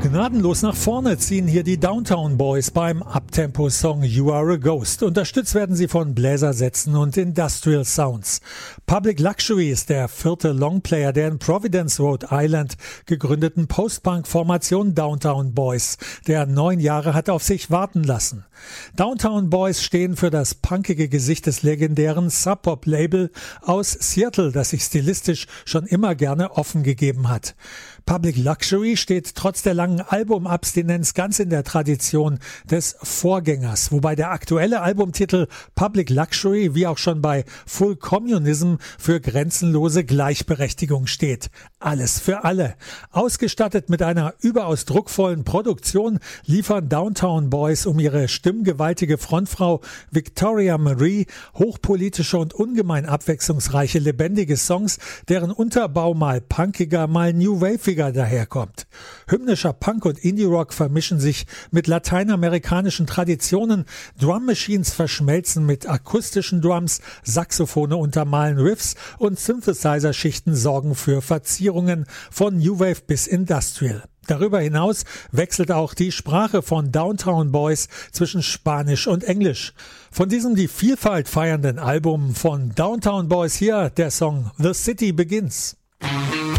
Gnadenlos nach vorne ziehen hier die Downtown Boys beim Uptempo-Song You Are a Ghost. Unterstützt werden sie von Bläsersätzen und Industrial Sounds. Public Luxury ist der vierte Longplayer der in Providence, Rhode Island gegründeten Post-Punk-Formation Downtown Boys, der 9 Jahre hat auf sich warten lassen. Downtown Boys stehen für das punkige Gesicht des legendären Sub-Pop-Label aus Seattle, das sich stilistisch schon immer gerne offen gegeben hat. Public Luxury steht trotz der langen Albumabstinenz ganz in der Tradition des Vorgängers, wobei der aktuelle Albumtitel Public Luxury wie auch schon bei Full Communism für grenzenlose Gleichberechtigung steht. Alles für alle. Ausgestattet mit einer überaus druckvollen Produktion liefern Downtown Boys um ihre stimmgewaltige Frontfrau Victoria Marie hochpolitische und ungemein abwechslungsreiche lebendige Songs, deren Unterbau mal punkiger, mal New Waveiger daherkommt. Hymnischer Punk und Indie-Rock vermischen sich mit lateinamerikanischen Traditionen, Drum Machines verschmelzen mit akustischen Drums, Saxophone untermalen Riffs und Synthesizer-Schichten sorgen für Verzierungen von New Wave bis Industrial. Darüber hinaus wechselt auch die Sprache von Downtown Boys zwischen Spanisch und Englisch. Von diesem die Vielfalt feiernden Album von Downtown Boys hier der Song The City Begins.